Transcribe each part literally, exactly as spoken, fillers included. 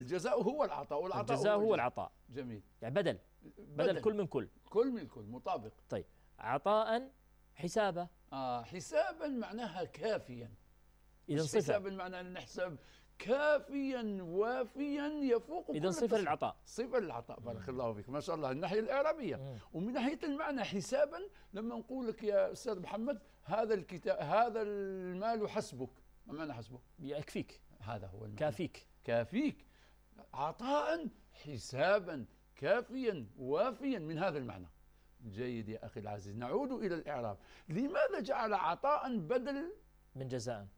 الجزاء هو العطاء والعطاء الجزاء هو, هو العطاء. جميل. يعني بدل بدل, بدل كل من كل كل من كل مطابق. طيب عطاء حسابا. آه حسابا معناها كافيا. إذا صفة حسابا معناها نحسب كافيا وافيا يفوق. إذا صفة للعطاء. صفة للعطاء. بارك الله فيك ما شاء الله. الناحية الإعرابية. مم. ومن ناحية المعنى حسابا لما نقول لك يا أستاذ محمد هذا الكتاب هذا المال حسبك. ما معنى حسبك؟ يكفيك. هذا هو المعنى. كافيك. كافيك. عطاء حسابا كافيا وافيا من هذا المعنى. جيد يا أخي العزيز. نعود إلى الإعراب. لماذا جعل عطاء بدل من جزاء؟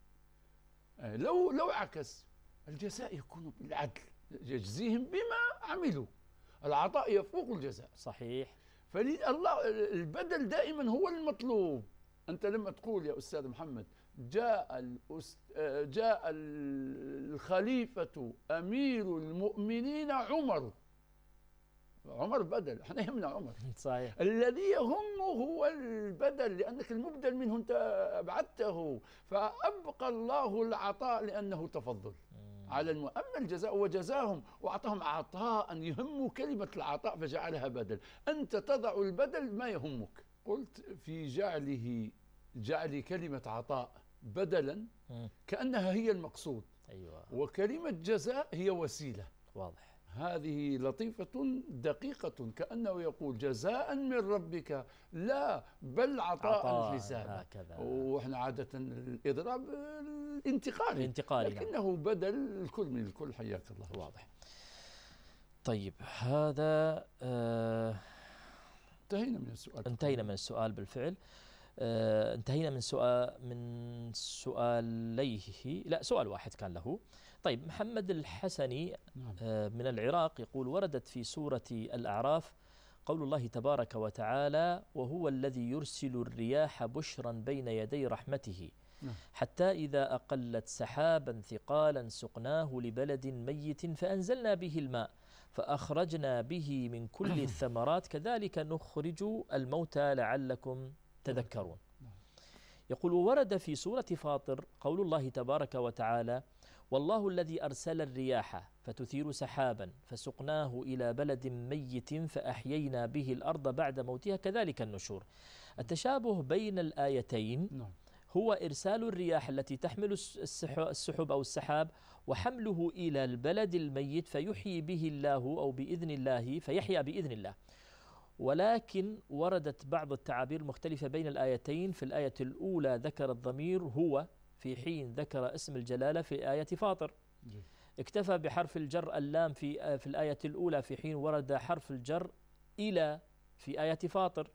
لو لو عكس الجزاء يكون بالعدل يجزيهم بما عملوا. العطاء يفوق الجزاء. صحيح. فالله البدل دائما هو المطلوب. أنت لما تقول يا أستاذ محمد جاء الأست... جاء الخليفة أمير المؤمنين عمر. عمر بدل، احنا يهمنا عمر. صحيح. الذي يهمه هو البدل لأنك المبدل منه أنت أبعدته، فأبقى الله العطاء لأنه تفضل مم. على الم... أما الجزاء وجزاهم وأعطاهم عطاء يهم كلمة العطاء فجعلها بدل. أنت تضع البدل ما يهمك. قلت في جعله جعل كلمة عطاء بدلا مم. كأنها هي المقصود. أيوة. وكلمة جزاء هي وسيلة. واضح. هذه لطيفة دقيقة كأنه يقول جزاء من ربك لا بل عطاء حسابا. وإحنا عادة الإضراب الانتقالي الانتقالي لكنه نعم. بدل الكل من الكل. حياك الله. واضح. طيب هذا آه انتهينا من السؤال. انتهينا من السؤال بالفعل. آه انتهينا من سؤال من سؤاليه لا سؤال واحد كان له. طيب محمد الحسني آه من العراق يقول وردت في سورة الأعراف قول الله تبارك وتعالى وهو الذي يرسل الرياح بشرا بين يدي رحمته حتى إذا أقلت سحابا ثقالا سقناه لبلد ميت فأنزلنا به الماء فأخرجنا به من كل الثمرات كذلك نخرج الموتى لعلكم تذكرون. يقول ورد في سورة فاطر قول الله تبارك وتعالى والله الذي أرسل الرياح فتثير سحابا فسقناه إلى بلد ميت فأحيينا به الأرض بعد موتها كذلك النشور. التشابه بين الآيتين هو إرسال الرياح التي تحمل السحب أو السحاب وحمله إلى البلد الميت فيحيي به الله أو بإذن الله فيحيا بإذن الله. ولكن وردت بعض التعابير المختلفة بين الآيتين. في الآية الأولى ذكر الضمير هو في حين ذكر اسم الجلالة في آية فاطر. اكتفى بحرف الجر اللام في في الآية الأولى في حين ورد حرف الجر إلى في آية فاطر.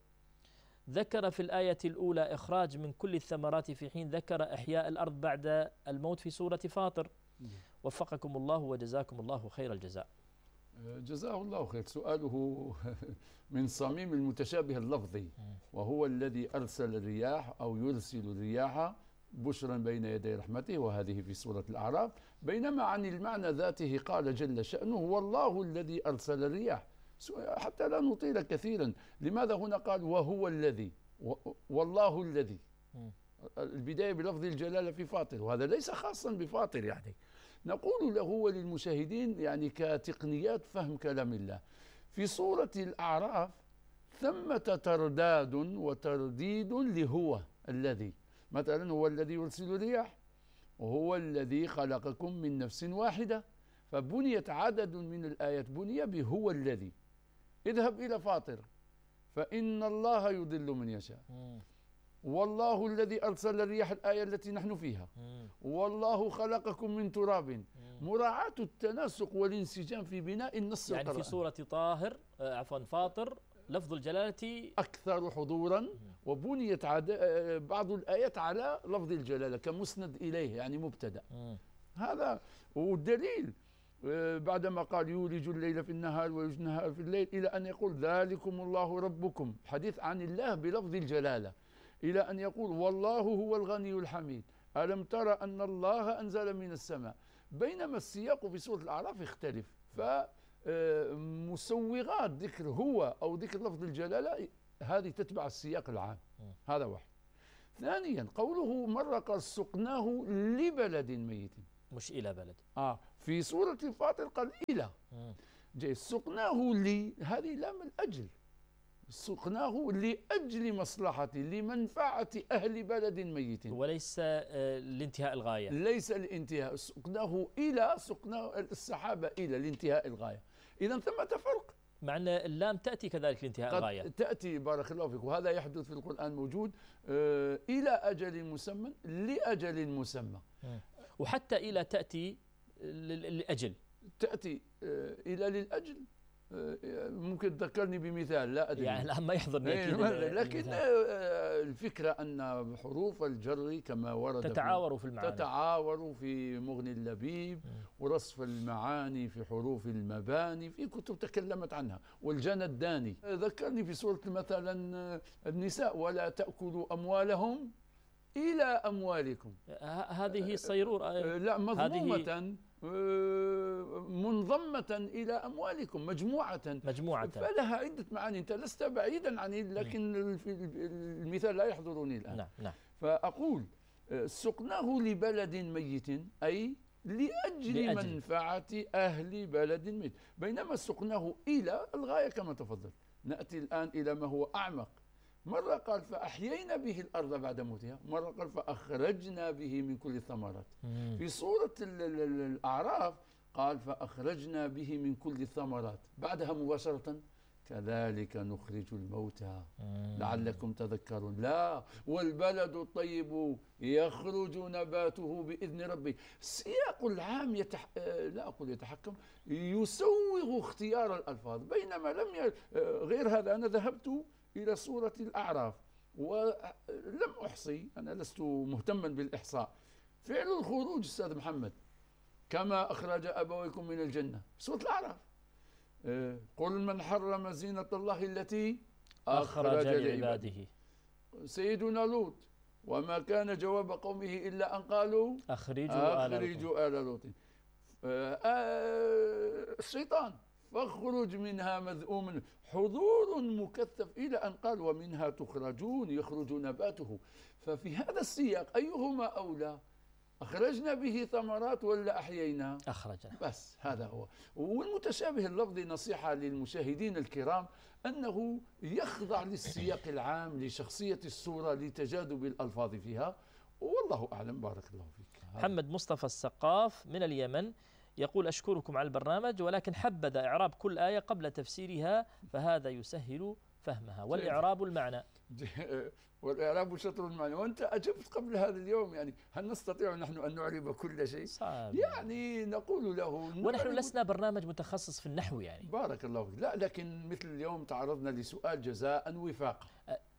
ذكر في الآية الأولى إخراج من كل الثمرات في حين ذكر إحياء الأرض بعد الموت في سورة فاطر. وفقكم الله وجزاكم الله خير الجزاء. جزاه الله خير. سؤاله من صميم المتشابه اللفظي وهو الذي أرسل الرياح أو يرسل الرياح بشرا بين يدي رحمته وهذه في سورة الأعراف. بينما عن المعنى ذاته قال جل شأنه والله الذي أرسل الرياح. حتى لا نطيل كثيرا لماذا هنا قال وهو الذي والله الذي البداية بلفظ الجلالة في فاطر وهذا ليس خاصا بفاطر. يعني نقول له وللمشاهدين يعني كتقنيات فهم كلام الله في سورة الأعراف ثمة ترداد وترديد لهو الذي. مثلا هو الذي يرسل الرياح وهو الذي خلقكم من نفس واحدة فبنيت عدد من الآيات بني بهو الذي. اذهب إلى فاطر فإن الله يضل من يشاء والله الذي أرسل الرياح الآية التي نحن فيها والله خلقكم من تراب. مراعاة التناسق والانسجام في بناء النص يعني القرآن. في سورة طاهر عفوا فاطر لفظ الجلالة أكثر حضورا وبنيت بعض الآيات على لفظ الجلالة كمسند إليه يعني مبتدأ. هذا والدليل بعدما قال يولج الليل في النهار ويولج النهار في الليل إلى أن يقول ذلكم الله ربكم حديث عن الله بلفظ الجلالة إلى أن يقول والله هو الغني الحميد ألم ترى أن الله أنزل من السماء. بينما السياق في سورة الأعراف يختلف فمسوغات ذكر هو أو ذكر لفظ الجلالة هذه تتبع السياق العام. هذا واحد. ثانيا قوله مرة قال سقناه لبلد ميت مش إلى بلد آه في سورة الفاطر قال إلى. جاي سقناه لي، هذه لام الأجل، سقناه لأجل مصلحة لمنفعة أهل بلد ميت، وليس لانتهاء الغاية. ليس لانتهاء، سقناه إلى، سقناه السحابة إلى لانتهاء الغاية. إذا ثمة فرق، مع أن اللام تأتي كذلك لانتهاء الغاية. تأتي، بارك الله فيك، وهذا يحدث في القرآن موجود، آه إلى أجل مسمى لأجل مسمى. وحتى إلى تأتي لأجل، تأتي آه إلى للأجل. ممكن تذكرني بمثال لا أدري يعني الآن ما يحضرني أكيد، لكن الفكرة أن حروف الجر كما ورد تتعاور في المعاني، تتعاور في مغني اللبيب، ورصف المعاني في حروف المباني في كتب تكلمت عنها، والجنى الداني ذكرني في سورة مثلا النساء ولا تأكلوا أموالهم إلى أموالكم. هذه الصيرور لا مضمومة منضمة إلى أموالكم، مجموعة مجموعة فلها عدة معاني. أنت لست بعيدا عني، لكن المثال لا يحضرني الآن. نعم نعم. فأقول سقناه لبلد ميت، أي لأجل, لأجل منفعة أهل بلد ميت، بينما سقناه إلى الغاية كما تفضل. نأتي الآن إلى ما هو أعمق. مرة قال فأحيينا به الأرض بعد موتها، مرة قال فأخرجنا به من كل الثمرات. في سورة الأعراف قال فأخرجنا به من كل الثمرات، بعدها مباشرة كذلك نخرج الموتى لعلكم تذكرون. لا، والبلد الطيب يخرج نباته بإذن ربه. السياق العام يتح... لا أقول يتحكم، يسوغ اختيار الألفاظ، بينما لم ي... غير هذا. أنا ذهبت إلى سورة الأعراف ولم أحصي، أنا لست مهتما بالإحصاء، فعل الخروج أستاذ محمد كما أخرج أبويكم من الجنة، سورة الأعراف. قل من حرم زينة الله التي أخرج لعباده. سيدنا لوط وما كان جواب قومه إلا أن قالوا أخرجوا, أخرجوا آل لوط. الشيطان فاخرج منها مذءوما حضور مكثف، إلى أن قال ومنها تخرجون يخرج نباته. ففي هذا السياق أيهما أولى؟ أخرجنا به ثمرات ولا أحيينا؟ أخرجنا. بس هذا هو. والمتشابه اللفظي نصيحة للمشاهدين الكرام أنه يخضع للسياق العام لشخصية السورة لتجاذب الألفاظ فيها، والله أعلم. بارك الله فيك. محمد مصطفى السقاف من اليمن يقول أشكركم على البرنامج، ولكن حبذا إعراب كل آية قبل تفسيرها فهذا يسهل فهمها، والإعراب المعنى. والإعراب شطر المعنى، وأنت أجبت قبل هذا اليوم. يعني هل نستطيع نحن أن نعرب كل شيء؟ صعب. يعني نقول له ونحن لسنا برنامج متخصص في النحو يعني. بارك الله فيك. لا، لكن مثل اليوم تعرضنا لسؤال جزاء وفاقا.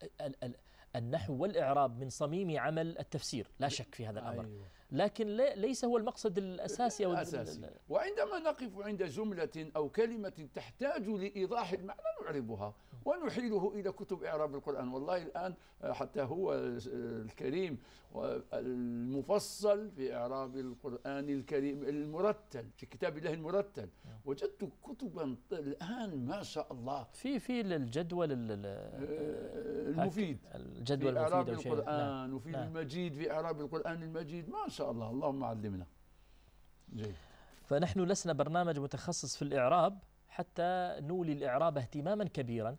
النحو والإعراب من صميم عمل التفسير، لا شك في هذا الأمر. أيوة. لكن ليس هو المقصد الأساسي أو الأساسي. وعندما نقف عند جملة أو كلمة تحتاج لإيضاح المعنى نعربها ونحيله إلى كتب إعراب القرآن. والله الآن حتى هو الكريم المفصل في إعراب القرآن الكريم المرتل في كتاب الله المرتل، وجدت كتبا الآن ما شاء الله في في الجدول المفيد، الجدول في إعراب المفيد القرآن. نعم. وفي نعم. المجيد في إعراب القرآن المجيد، ما شاء الله. اللهم علمنا. جيد. فنحن لسنا برنامج متخصص في الإعراب حتى نولي الإعراب اهتماما كبيرا.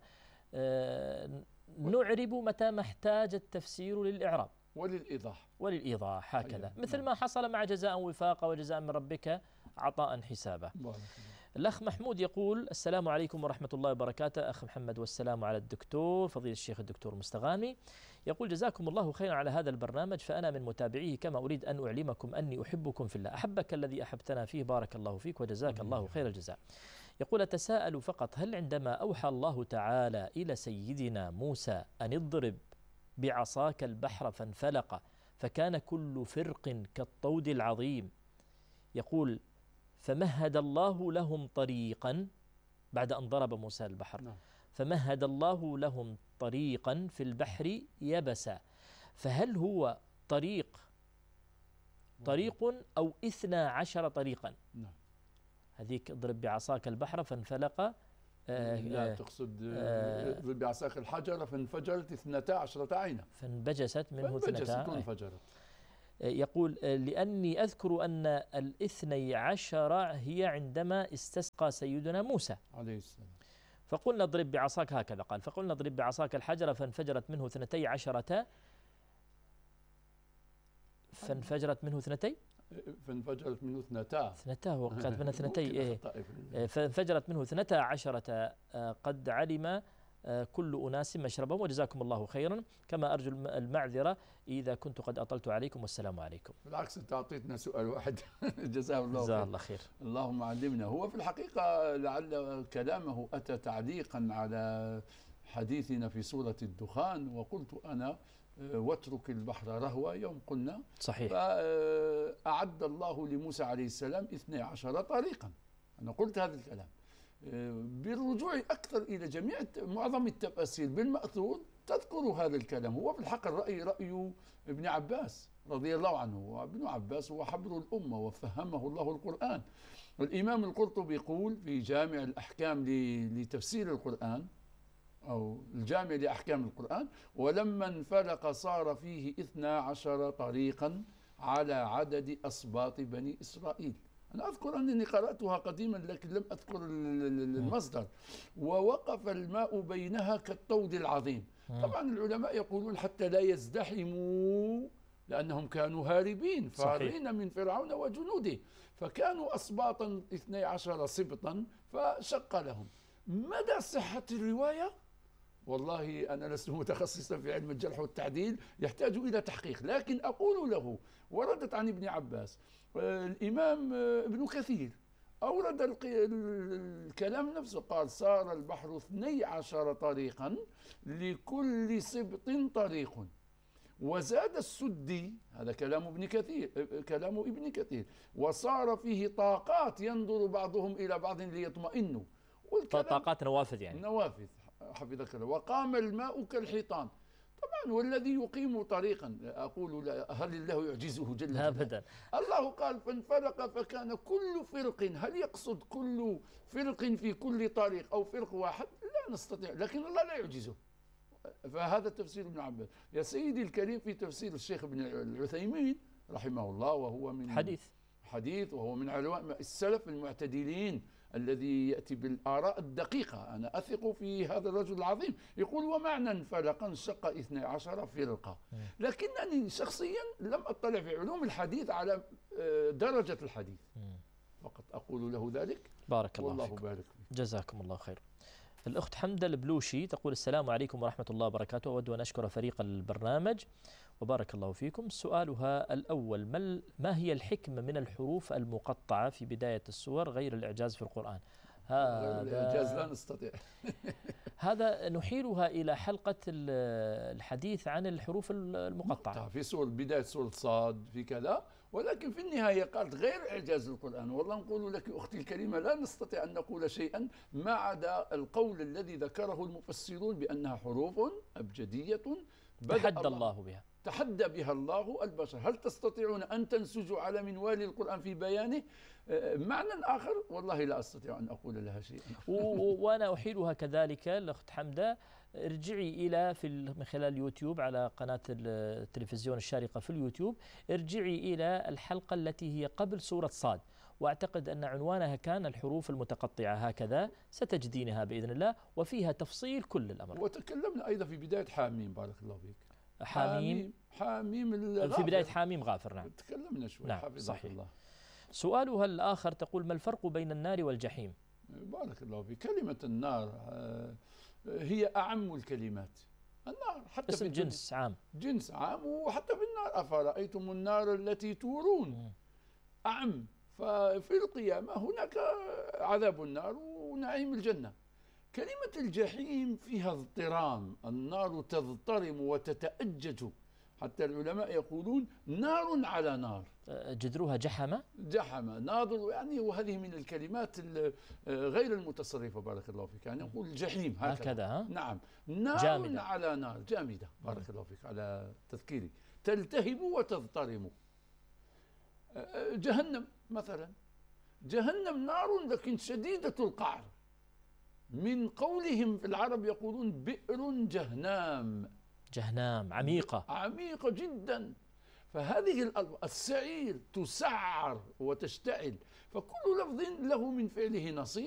آه نعرب متى ما احتاج التفسير للإعراب وللإيضاح وللإيضاح هكذا. أيوة. مثل ما حصل مع جزاء وفاقا وجزاء من ربك عطاء حسابا. الأخ محمود يقول السلام عليكم ورحمة الله وبركاته. أخ محمد والسلام على الدكتور فضيلة الشيخ الدكتور مستغاني. يقول جزاكم الله خيرا على هذا البرنامج، فأنا من متابعيه، كما أريد أن أعلمكم أني أحبكم في الله، أحبك الذي أحبتنا فيه، بارك الله فيك وجزاك الله خير الجزاء. يقول أتساءل فقط، هل عندما أوحى الله تعالى إلى سيدنا موسى أن اضرب بعصاك البحر فانفلق فكان كل فرق كالطود العظيم، يقول فمهد الله لهم طريقا بعد أن ضرب موسى البحر، فمهد الله لهم طريقا في البحر يبسا، فهل هو طريق طريق أو إثنا عشر طريقا؟ نعم. هذيك اضرب بعصاك البحر فانفلق آه لا آه تقصد اضرب آه بعصاك الحجر فانفجرت اثنتا عشرة عينا، فانبجست منه اثنتا انفجرت. يقول لأني أذكر أن الاثني عشر هي عندما استسقى سيدنا موسى عليه السلام، فقلنا اضرب بعصاك، هكذا قال، فقلنا اضرب بعصاك الحجر فانفجرت منه اثنتي عشرة فانفجرت منه اثنتي فانفجرت منه اثنتا اثنتا وكانت منها اثنتي إيه فانفجرت منه اثنتا عشرة قد علم كل أناس مشربهم، وجزاكم الله خيرا، كما أرجو المعذرة إذا كنت قد أطلت عليكم، والسلام عليكم. بالعكس أنت أعطيتنا سؤال واحد جزاه الله جزاه خير. الله خير. اللهم علمنا. هو في الحقيقة لعل كلامه أتى تعليقا على حديثنا في سورة الدخان، وقلت أنا واترك البحر رهوة يوم قلنا صحيح، فأعد الله لموسى عليه السلام اثني عشر طريقا. أنا قلت هذا الكلام بالرجوع أكثر إلى جميع معظم التفاسير بالمأثور تذكر هذا الكلام. هو في الحق الرأي رأي ابن عباس رضي الله عنه، وابن عباس هو حبر الأمة وفهمه الله القرآن. الإمام القرطبي يقول في جامع الأحكام لتفسير القرآن أو الجامع لأحكام القرآن: ولما انفلق صار فيه اثنا عشر طريقا على عدد أسباط بني إسرائيل. أنا أذكر أنني قرأتها قديما لكن لم أذكر المصدر. ووقف الماء بينها كالطود العظيم. طبعا العلماء يقولون حتى لا يزدحموا، لأنهم كانوا هاربين فارين من فرعون وجنوده، فكانوا أسباطا اثني عشر سبطا فشق لهم. مدى صحة الرواية والله أنا لست متخصصا في علم الجرح والتعديل، يحتاج إلى تحقيق، لكن أقول له وردت عن ابن عباس. الإمام ابن كثير أورد الكلام نفسه، قال: صار البحر اثني عشر طريقا لكل سبط طريق. وزاد السدي، هذا كلام ابن كثير كلام ابن كثير وصار فيه طاقات ينظر بعضهم إلى بعض ليطمئنوا. طاقات نوافذ يعني نوافذ حفظك الله. وقام الماء كالحيطان. طبعا والذي يقيم طريقا، أقول هل الله يعجزه جل جلاله؟ أبدا. الله قال: فانفلق فكان كل فرق. هل يقصد كل فرق في كل طريق أو فرق واحد؟ لا نستطيع، لكن الله لا يعجزه. فهذا تفسير ابن عباس. يا سيدي الكريم في تفسير الشيخ ابن العثيمين رحمه الله، وهو من حديث حديث وهو من علماء السلف المعتدلين الذي يأتي بالآراء الدقيقة. أنا أثق في هذا الرجل العظيم. يقول: ومعنى انفلق انشق اثني عشر فرقة. لكنني شخصيا لم أطلع في علوم الحديث على درجة الحديث، فقط أقول له ذلك. بارك الله والله فيكم. بارك فيك. جزاكم الله خير. الأخت حمدة البلوشي تقول: السلام عليكم ورحمة الله وبركاته، أود أن أشكر فريق البرنامج وبارك الله فيكم. سؤالها الأول: ما هي الحكمة من الحروف المقطعة في بداية السور غير الإعجاز في القرآن؟ هذا الإعجاز لا نستطيع. هذا نحيلها إلى حلقة الحديث عن الحروف المقطعة في سورة بداية سورة صاد في كذا، ولكن في النهاية قالت غير إعجاز القرآن. والله نقول لك أختي الكريمة لا نستطيع أن نقول شيئا ما عدا القول الذي ذكره المفسرون بأنها حروف أبجدية تحدى الله بها تحدى بها الله البشر. هل تستطيعون أن تنسجوا على منوال القرآن في بيانه معنى آخر؟ والله لا أستطيع أن أقول لها شيئا. وأنا أحيلها كذلك الأخت حمدة، ارجعي إلى في من خلال اليوتيوب على قناة التلفزيون الشارقة في اليوتيوب، ارجعي إلى الحلقة التي هي قبل سورة صاد، وأعتقد أن عنوانها كان الحروف المتقطعة، هكذا ستجدينها بإذن الله، وفيها تفصيل كل الأمر. وتكلمنا أيضا في بداية حاميم، بارك الله فيك. حاميم حاميم في بداية حاميم غافر. نعم تكلمنا شوي. نعم صحيح. الله. سؤالها الآخر تقول: ما الفرق بين النار والجحيم؟ بارك الله فيك. كلمة النار هي أعم الكلمات. النار حتى اسم في جنس عام جنس عام، وحتى في النار أفرأيتم النار التي تورون أعم. ففي القيامة هناك عذاب النار ونعيم الجنة. كلمة الجحيم فيها اضطرام، النار تضطرم وتتأجج، حتى العلماء يقولون نار على نار. جذرها جحمة جحمة ناظر يعني. وهذه من الكلمات غير المتصرفة بارك الله فيك، يعني نقول الجحيم هكذا ها؟ نعم. نار جامدة. على نار جامدة بارك الله فيك على تذكيري. تلتهب وتضطرم. جهنم مثلا، جهنم نار لكن شديدة القعر. من قولهم في العرب يقولون بئر جهنام. جهنام عميقة عميقة جدا. فهذه الألفاظ السعير تسعر وتشتعل، فكل لفظ له من فعله نصيب.